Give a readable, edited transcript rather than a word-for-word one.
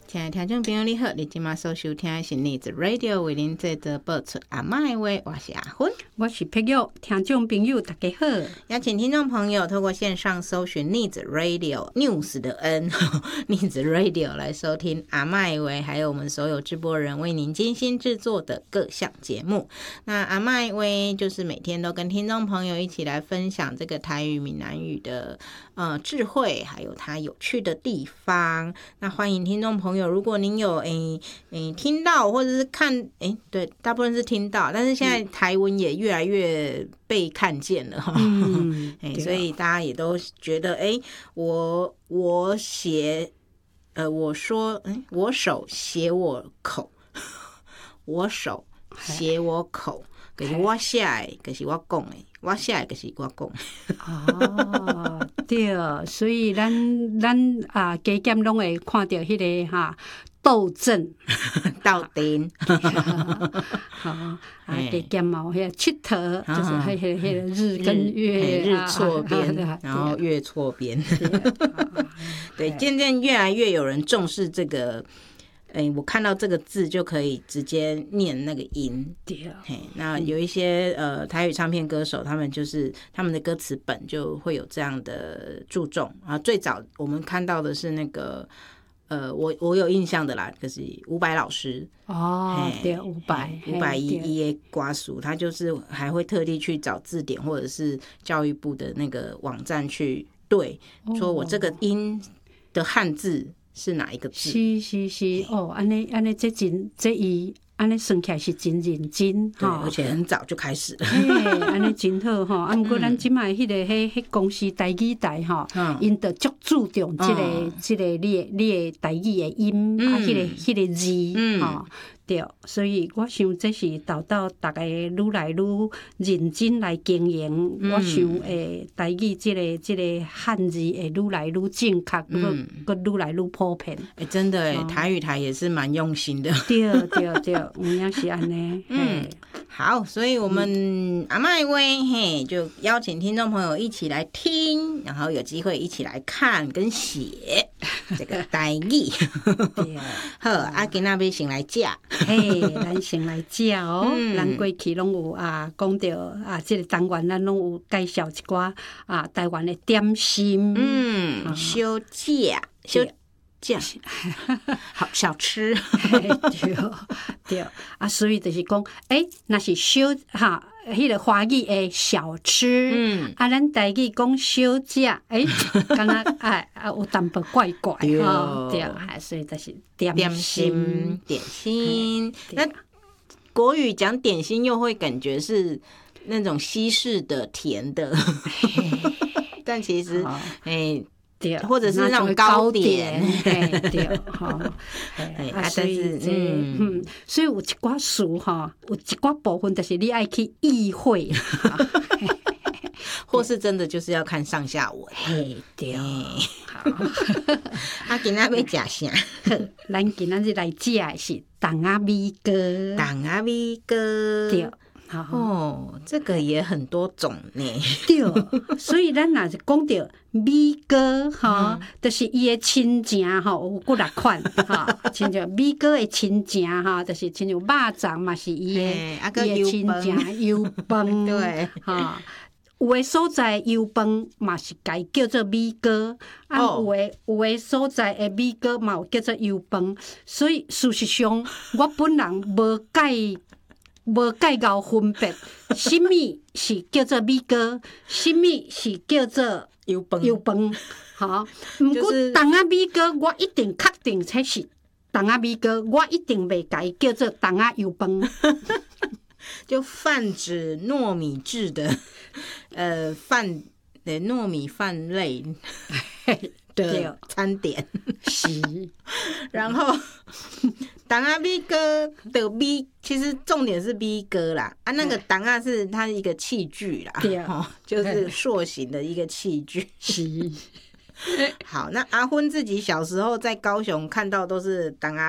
亲爱的听众朋友你好，你今麦所收听的是逆子 Radio 为您制作播出阿嬷的话，我是阿芬， 我是碧玉，听众朋友大家好。 邀请听众朋友透过线上搜寻逆子 Radio News 的 N 逆子 Radio 来收听阿嬷的话，还有我们所有制播人为您精心制作的各项节目。那阿嬷的话就是每天都跟听众朋友一起来分享这个台语闽南语的智慧，还有它有趣的地方。那欢迎听众朋友，如果您有听到或者是看对，大部分是听到，但是现在台文也越来越被看见了所以大家也都觉得我写我说我手写我口我手写我口，可是我写的可是我讲的，我写的可是我讲哦，对，所以咱家减拢会看到迄个斗阵斗阵好家减嘛，迄个佚佗就是迄个日跟月日错边，然后月错边，对，渐渐越来越有人重视这个。我看到这个字就可以直接念那个音。 对， 那有一些台语唱片歌手，他们就是他们的歌词本就会有这样的注重啊。最早我们看到的是那个我有印象的啦，就是伍佰老师哦，对，伍佰一的歌词，他就是还会特地去找字典或者是教育部的那个网站去对，说我这个音的汉字是哪一个字？ 是哦，安尼这伊安尼算起来是真认真哈，而且很早就开始了。 安尼真好哈。啊，不过咱即摆迄个公司台语台哈，因着足注重这个你的台语的音啊，迄个字哈。对，所以我想这是大家愈来愈认真来经营。我想台语这个汉字会愈来愈正确，愈来愈普遍。 真的台语台也是蛮用心的。 对，也是安尼。 好，所以我们阿嬷的话就邀请听众朋友一起来听，然后有机会一起来看跟写这个台语。好，今仔要先来食。 咱先来食哦。咱过去拢有讲到这个单元咱拢有介绍一寡台湾的点心， 小食好小吃， 对所以就是讲，那是小迄个华语的小吃，咱台语讲小食，敢若有淡薄怪怪，对，所以就是点心。 那国语讲点心又会感觉是那种西式的甜的，但其实对，或者是那种糕点， 对，但是所以有一寡事有一寡部分就是你爱去意会， 或是真的就是要看上下文。 对，好， 今仔要食啥？ 咱今仔日来食的是筒仔米糕，对。 这个也很多种呢。 对，所以咱若是讲到米糕就是伊的亲情有几6款亲像米糕的亲情就是亲像肉粽嘛是伊的亲情油饭对有的所在油饭嘛是该叫做米糕有的所在的米糕嘛有叫做油饭，所以事实上我本人无介够分别，什么是叫做米糕，什么是叫做油饭，毋过筒仔米糕，我一定确定才是筒仔米糕，我一定袂甲伊叫做筒仔油饭。 就泛指糯米制的糯米饭类的餐点是， 然后筒仔米糕的米，其实重点是米糕啦那个筒仔是它一个器具啦，就是塑形的一个器具。 是。 好，那阿芬自己小时候在高雄看到都是筒仔